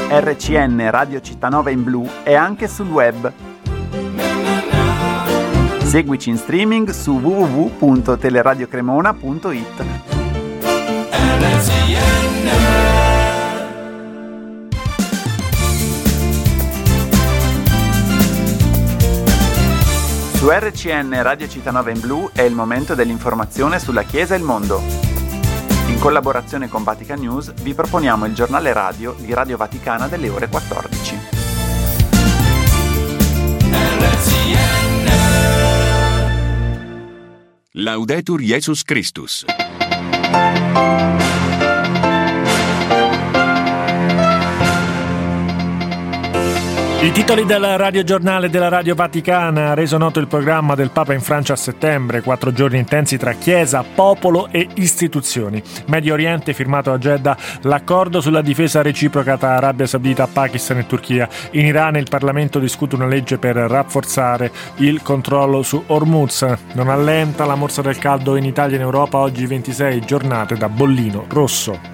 RCN Radio Città in Blu è anche sul web. Seguici in streaming su www.teleradiocremona.it. Su RCN Radio Città in Blu è il momento dell'informazione sulla Chiesa e il mondo. In collaborazione con Vatican News vi proponiamo il giornale radio di Radio Vaticana delle ore 14. Laudetur Jesus Christus. I titoli del radiogiornale della Radio Vaticana. Reso noto il programma del Papa in Francia a settembre, 4 giorni intensi tra Chiesa, popolo e istituzioni. Medio Oriente, firmato a Jeddah l'accordo sulla difesa reciproca tra Arabia Saudita, Pakistan e Turchia. In Iran il Parlamento discute una legge per rafforzare il controllo su Hormuz. Non allenta la morsa del caldo in Italia e in Europa, oggi 26 giornate da bollino rosso.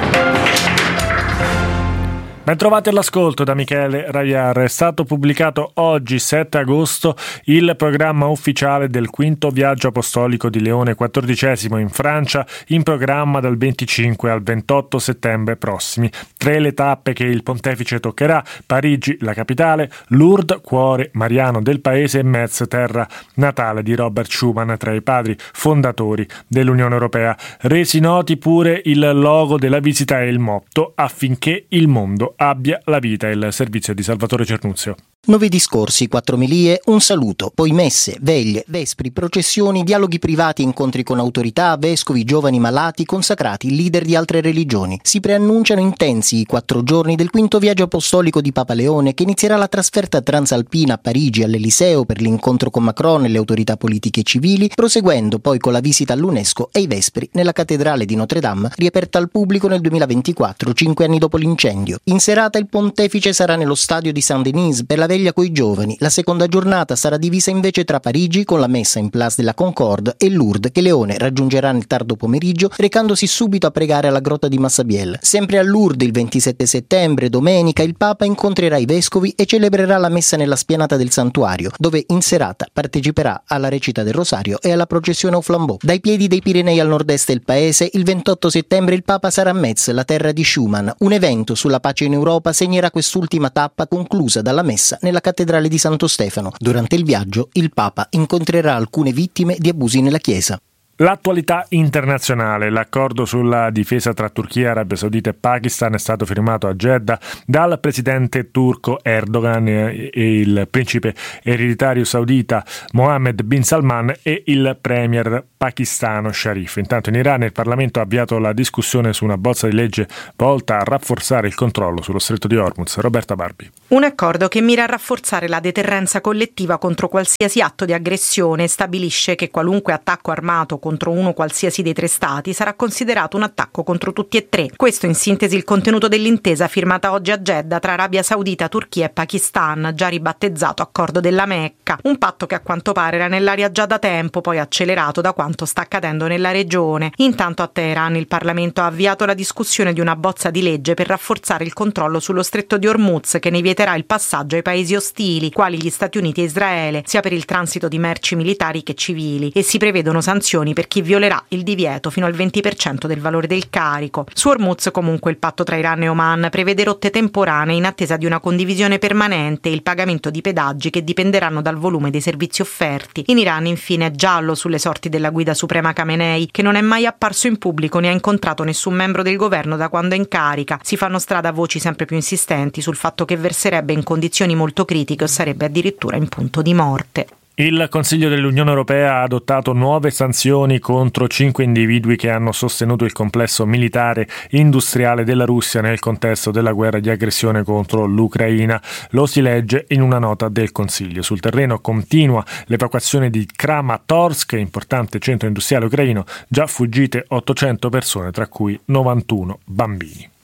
Ben trovati all'ascolto da Michele Raviar. È stato pubblicato oggi, 7 agosto, il programma ufficiale del quinto viaggio apostolico di Leone XIV in Francia, in programma dal 25 al 28 settembre prossimi. 3 le tappe che il pontefice toccherà: Parigi, la capitale; Lourdes, cuore mariano del paese; e Metz, terra natale di Robert Schuman, tra i padri fondatori dell'Unione Europea. Resi noti pure il logo della visita e il motto: affinché il mondo abbia la vita. Il servizio di Salvatore Cernuzio. 9 discorsi, 4 omelie, un saluto, poi messe, veglie, vespri, processioni, dialoghi privati, incontri con autorità, vescovi, giovani, malati, consacrati, leader di altre religioni. Si preannunciano intensi i 4 giorni del quinto viaggio apostolico di Papa Leone, che inizierà la trasferta transalpina a Parigi all'Eliseo per l'incontro con Macron e le autorità politiche e civili, proseguendo poi con la visita all'UNESCO e i vespri nella cattedrale di Notre Dame, riaperta al pubblico nel 2024, 5 anni dopo l'incendio. In serata il pontefice sarà nello stadio di Saint-Denis per la veglia coi giovani. La seconda giornata sarà divisa invece tra Parigi con la messa in Place de la Concorde e Lourdes, che Leone raggiungerà nel tardo pomeriggio, recandosi subito a pregare alla grotta di Massabielle. Sempre a Lourdes il 27 settembre, domenica, il Papa incontrerà i vescovi e celebrerà la messa nella spianata del santuario, dove in serata parteciperà alla recita del Rosario e alla processione au flambeau. Dai piedi dei Pirenei al nord-est del paese, il 28 settembre il Papa sarà a Metz, la terra di Schuman. Un evento sulla pace in Europa segnerà quest'ultima tappa, conclusa dalla messa nella cattedrale di Santo Stefano. Durante il viaggio il Papa incontrerà alcune vittime di abusi nella Chiesa. L'attualità internazionale. L'accordo sulla difesa tra Turchia, Arabia Saudita e Pakistan è stato firmato a Jeddah dal presidente turco Erdogan e il principe ereditario saudita Mohammed bin Salman e il premier pakistano Sharif. Intanto in Iran il Parlamento ha avviato la discussione su una bozza di legge volta a rafforzare il controllo sullo stretto di Hormuz. Roberta Barbi. Un accordo che mira a rafforzare la deterrenza collettiva contro qualsiasi atto di aggressione e stabilisce che qualunque attacco armato contro uno qualsiasi dei 3 stati sarà considerato un attacco contro tutti e 3. Questo in sintesi il contenuto dell'intesa firmata oggi a Jeddah tra Arabia Saudita, Turchia e Pakistan, già ribattezzato Accordo della Mecca. Un patto che a quanto pare era nell'aria già da tempo, poi accelerato da quanto sta accadendo nella regione. Intanto a Teheran il Parlamento ha avviato la discussione di una bozza di legge per rafforzare il controllo sullo stretto di Hormuz, che ne vieterà il passaggio ai paesi ostili, quali gli Stati Uniti e Israele, sia per il transito di merci militari che civili, e si prevedono sanzioni per chi violerà il divieto fino al 20% del valore del carico. Su Hormuz comunque il patto tra Iran e Oman prevede rotte temporanee in attesa di una condivisione permanente e il pagamento di pedaggi che dipenderanno dal volume dei servizi offerti. In Iran infine è giallo sulle sorti della guida suprema Khamenei, che non è mai apparso in pubblico né ha incontrato nessun membro del governo da quando è in carica. Si fanno strada voci sempre più insistenti sul fatto che verserebbe in condizioni molto critiche o sarebbe addirittura in punto di morte. Il Consiglio dell'Unione Europea ha adottato nuove sanzioni contro 5 individui che hanno sostenuto il complesso militare industriale della Russia nel contesto della guerra di aggressione contro l'Ucraina. Lo si legge in una nota del Consiglio. Sul terreno continua l'evacuazione di Kramatorsk, importante centro industriale ucraino, già fuggite 800 persone, tra cui 91 bambini.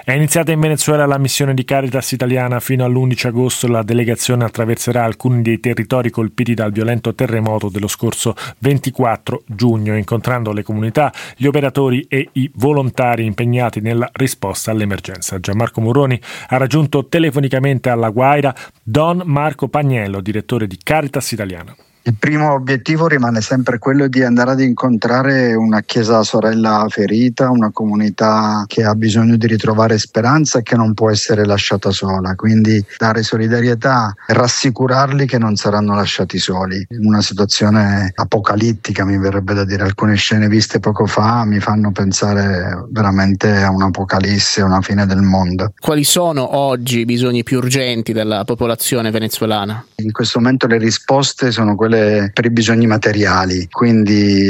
È iniziata in Venezuela la missione di Caritas italiana. Fino all'11 agosto la delegazione attraverserà alcuni dei territori colpiti dal violento terremoto dello scorso 24 giugno, incontrando le comunità, gli operatori e i volontari impegnati nella risposta all'emergenza. Gianmarco Moroni ha raggiunto telefonicamente alla Guaira Don Marco Pagnello, direttore di Caritas italiana. Il primo obiettivo rimane sempre quello di andare ad incontrare una chiesa sorella ferita, una comunità che ha bisogno di ritrovare speranza e che non può essere lasciata sola, quindi dare solidarietà e rassicurarli che non saranno lasciati soli. In una situazione apocalittica, mi verrebbe da dire, alcune scene viste poco fa mi fanno pensare veramente a un'apocalisse, a una fine del mondo. Quali sono oggi i bisogni più urgenti della popolazione venezuelana? In questo momento le risposte sono quelle per i bisogni materiali, quindi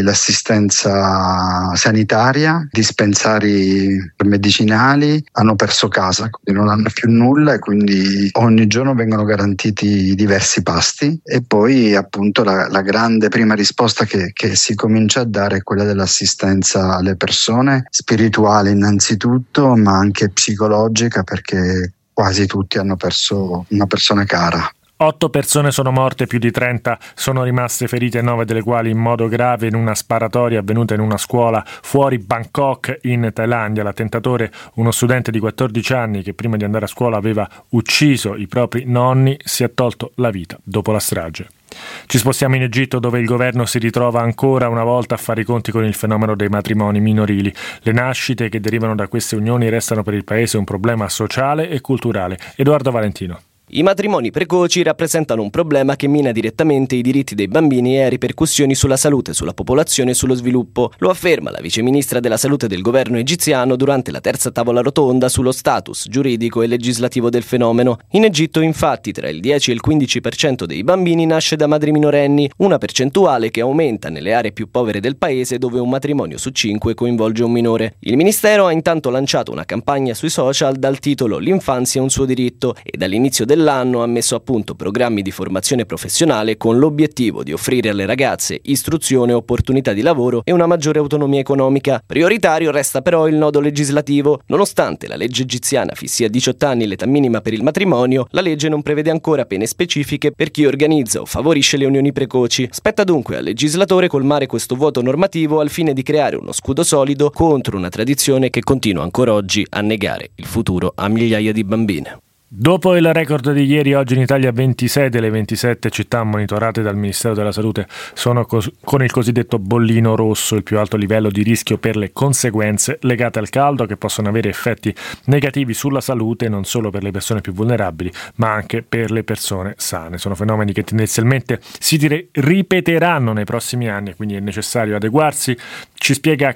l'assistenza sanitaria, dispensari medicinali, hanno perso casa, quindi non hanno più nulla e quindi ogni giorno vengono garantiti diversi pasti. E poi appunto la grande prima risposta che si comincia a dare è quella dell'assistenza alle persone, spirituale innanzitutto, ma anche psicologica, perché quasi tutti hanno perso una persona cara. 8 persone sono morte, più di 30 sono rimaste ferite, 9 delle quali in modo grave in una sparatoria avvenuta in una scuola fuori Bangkok in Thailandia. L'attentatore, uno studente di 14 anni che prima di andare a scuola aveva ucciso i propri nonni, si è tolto la vita dopo la strage. Ci spostiamo in Egitto, dove il governo si ritrova ancora una volta a fare i conti con il fenomeno dei matrimoni minorili. Le nascite che derivano da queste unioni restano per il paese un problema sociale e culturale. Edoardo Valentino. I matrimoni precoci rappresentano un problema che mina direttamente i diritti dei bambini e ha ripercussioni sulla salute, sulla popolazione e sullo sviluppo. Lo afferma la viceministra della salute del governo egiziano durante la terza tavola rotonda sullo status giuridico e legislativo del fenomeno. In Egitto, infatti, tra il 10 e il 15% dei bambini nasce da madri minorenni, una percentuale che aumenta nelle aree più povere del paese, dove un matrimonio su 5 coinvolge un minore. Il ministero ha intanto lanciato una campagna sui social dal titolo "L'infanzia è un suo diritto" e dall'inizio dell'anno ha messo a punto programmi di formazione professionale con l'obiettivo di offrire alle ragazze istruzione, opportunità di lavoro e una maggiore autonomia economica. Prioritario resta però il nodo legislativo. Nonostante la legge egiziana fissi a 18 anni l'età minima per il matrimonio, la legge non prevede ancora pene specifiche per chi organizza o favorisce le unioni precoci. Spetta dunque al legislatore colmare questo vuoto normativo al fine di creare uno scudo solido contro una tradizione che continua ancora oggi a negare il futuro a migliaia di bambine. Dopo il record di ieri, oggi in Italia 26 delle 27 città monitorate dal Ministero della Salute sono con il cosiddetto bollino rosso, il più alto livello di rischio per le conseguenze legate al caldo, che possono avere effetti negativi sulla salute non solo per le persone più vulnerabili ma anche per le persone sane. Sono fenomeni che tendenzialmente si ripeteranno nei prossimi anni e quindi è necessario adeguarsi. Ci spiega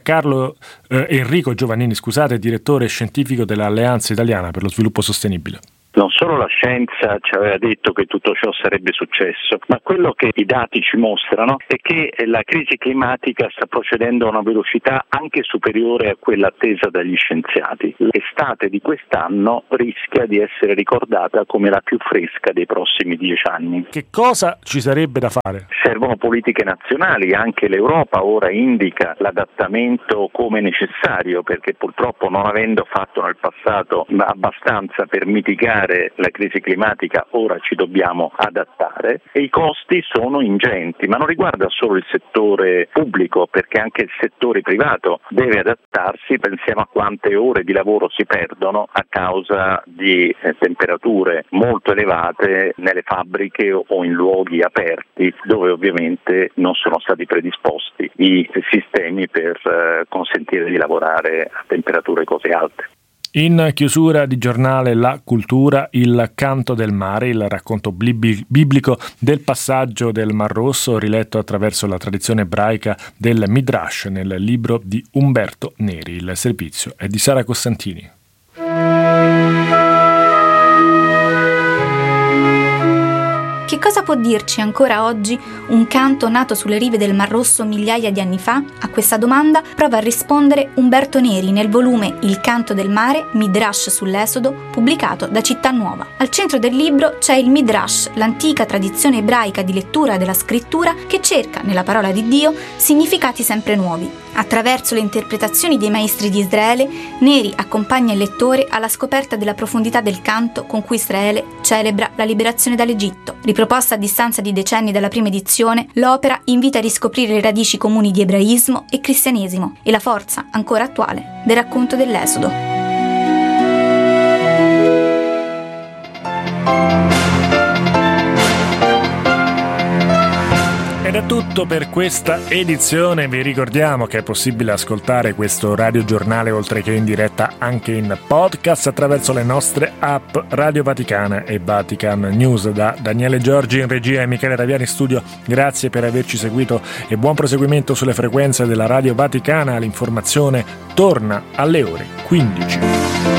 Enrico Giovannini, direttore scientifico dell'Alleanza Italiana per lo Sviluppo Sostenibile. Non solo la scienza ci aveva detto che tutto ciò sarebbe successo, ma quello che i dati ci mostrano è che la crisi climatica sta procedendo a una velocità anche superiore a quella attesa dagli scienziati. L'estate di quest'anno rischia di essere ricordata come la più fresca dei prossimi 10 anni. Che cosa ci sarebbe da fare? Servono politiche nazionali, anche l'Europa ora indica l'adattamento come necessario, perché purtroppo, non avendo fatto nel passato abbastanza per mitigare la crisi climatica, ora ci dobbiamo adattare e i costi sono ingenti, ma non riguarda solo il settore pubblico, perché anche il settore privato deve adattarsi. Pensiamo a quante ore di lavoro si perdono a causa di temperature molto elevate nelle fabbriche o in luoghi aperti, dove ovviamente non sono stati predisposti i sistemi per consentire di lavorare a temperature così alte. In chiusura di giornale La Cultura, il canto del mare, il racconto biblico del passaggio del Mar Rosso, riletto attraverso la tradizione ebraica del Midrash nel libro di Umberto Neri. Il servizio è di Sara Che cosa può dirci ancora oggi un canto nato sulle rive del Mar Rosso migliaia di anni fa? A questa domanda prova a rispondere Umberto Neri nel volume Il canto del mare, Midrash sull'Esodo, pubblicato da Città Nuova. Al centro del libro c'è il Midrash, l'antica tradizione ebraica di lettura della scrittura che cerca, nella parola di Dio, significati sempre nuovi. Attraverso le interpretazioni dei maestri di Israele, Neri accompagna il lettore alla scoperta della profondità del canto con cui Israele celebra la liberazione dall'Egitto. Riproposta a distanza di decenni dalla prima edizione, l'opera invita a riscoprire le radici comuni di ebraismo e cristianesimo e la forza, ancora attuale, del racconto dell'Esodo. Ed è tutto per questa edizione. Vi ricordiamo che è possibile ascoltare questo radiogiornale oltre che in diretta anche in podcast attraverso le nostre app Radio Vaticana e Vatican News. Da Daniele Giorgi in regia e Michele Raviani in studio, grazie per averci seguito e buon proseguimento sulle frequenze della Radio Vaticana. L'informazione torna alle ore 15.